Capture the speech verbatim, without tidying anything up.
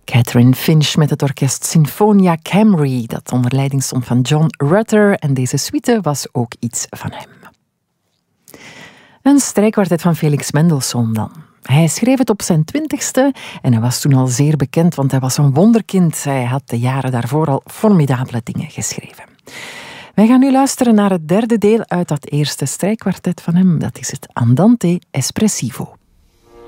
Catherine Finch met het orkest Sinfonia Camry, dat onder leiding stond van John Rutter, en deze suite was ook iets van hem. Een strijkkwartet van Felix Mendelssohn dan. Hij schreef het op zijn twintigste en hij was toen al zeer bekend, want hij was een wonderkind. Hij had de jaren daarvoor al formidabele dingen geschreven. Wij gaan nu luisteren naar het derde deel uit dat eerste strijkkwartet van hem. Dat is het Andante Espressivo.